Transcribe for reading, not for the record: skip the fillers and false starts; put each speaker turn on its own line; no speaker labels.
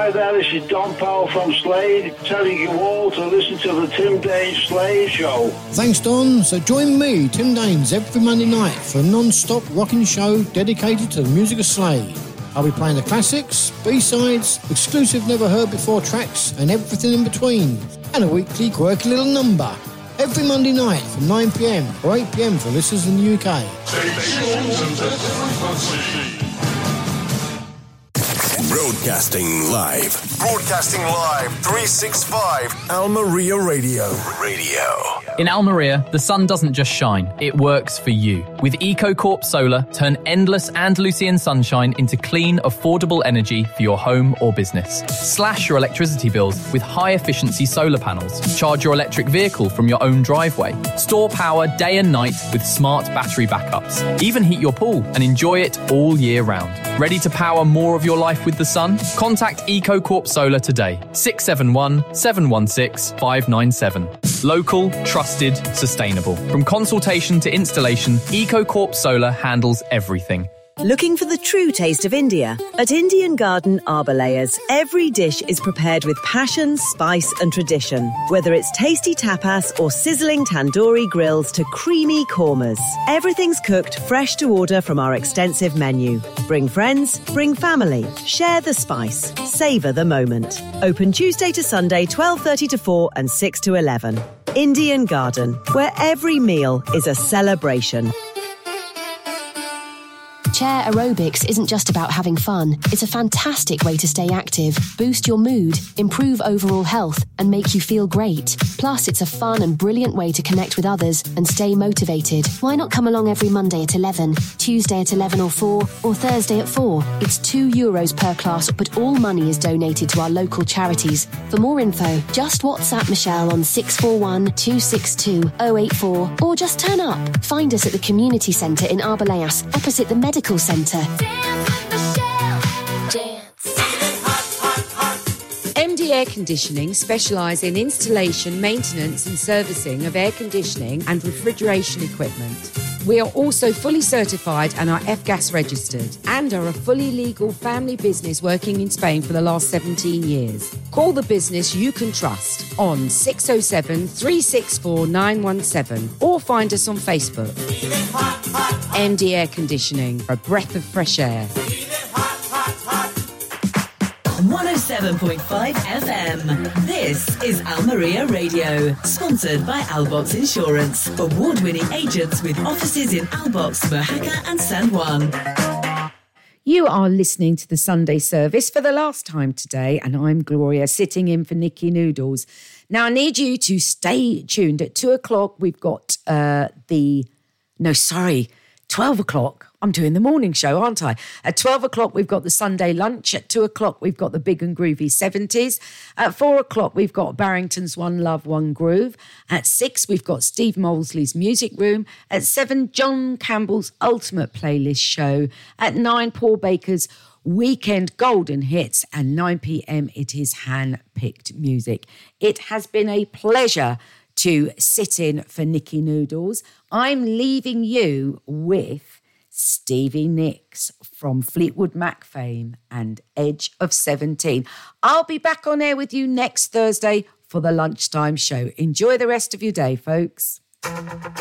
Hi there, this is Don Powell from Slade, telling you all to listen to the Tim Danes Slade Show.
Thanks, Don. So join me, Tim Danes, every Monday night for a non-stop rocking show dedicated to the music of Slade. I'll be playing the classics, B-sides, exclusive never-heard-before tracks, and everything in between. And a weekly quirky little number. Every Monday night from 9pm or 8pm for listeners in the UK.
Broadcasting live. 365 Almeria Radio.
In Almeria, the sun doesn't just shine, it works for you. With EcoCorp Solar, turn endless Andalusian sunshine into clean, affordable energy for your home or business. Slash your electricity bills with high-efficiency solar panels. Charge your electric vehicle from your own driveway. Store power day and night with smart battery backups. Even heat your pool and enjoy it all year round. Ready to power more of your life with the sun? Contact EcoCorp Solar today. 671 716 597. Local, trusted, sustainable. From consultation to installation, EcoCorp Solar handles everything.
Looking for the true taste of India? At Indian Garden Arbor Layers, every dish is prepared with passion, spice and tradition. Whether it's tasty tapas or sizzling tandoori grills to creamy kormas, everything's cooked fresh to order from our extensive menu. Bring friends, bring family, share the spice, savour the moment. Open Tuesday to Sunday, 12:30 to 4 and 6 to 11. Indian Garden, where every meal is a celebration.
Chair aerobics isn't just about having fun. It's a fantastic way to stay active, boost your mood, improve overall health, and make you feel great. Plus, it's a fun and brilliant way to connect with others and stay motivated. Why not come along every Monday at 11, Tuesday at 11 or 4, or Thursday at 4? It's €2 per class, but all money is donated to our local charities. For more info, just WhatsApp Michelle on 641 262 084 or just turn up. Find us at the Community Centre in Arboleas, opposite the Medical Centre.
MD Air Conditioning specialise in installation, maintenance and servicing of air conditioning and refrigeration equipment. We are also fully certified and are F-gas registered and are a fully legal family business working in Spain for the last 17 years. Call the business you can trust on 607 364 917 or find us on Facebook. MD Air Conditioning, a breath of fresh air.
107.5 FM. This is Almeria Radio, sponsored by Albox Insurance, award-winning agents with offices in Albox, Mojaca and San Juan.
You are listening to the Sunday service for the last time today, and I'm Gloria, sitting in for Nikki Noodles. Now, I need you to stay tuned. At 2 o'clock, we've got 12 o'clock. I'm doing the morning show, aren't I? At 12 o'clock, we've got the Sunday lunch. At 2 o'clock, we've got the Big and Groovy 70s. At 4 o'clock, we've got Barrington's One Love, One Groove. At 6, we've got Steve Molesley's Music Room. At 7, John Campbell's Ultimate Playlist Show. At 9, Paul Baker's Weekend Golden Hits. And 9 p.m, it is hand-picked music. It has been a pleasure to sit in for Nikki Noodles. I'm leaving you with Stevie Nicks from Fleetwood Mac fame and Edge of 17. I'll be back on air with you next Thursday for the lunchtime show. Enjoy the rest of your day, folks.